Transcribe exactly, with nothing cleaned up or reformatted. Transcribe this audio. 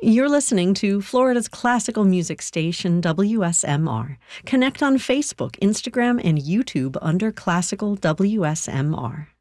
You're listening to Florida's classical music station, W S M R. Connect on Facebook, Instagram, and YouTube under Classical W S M R.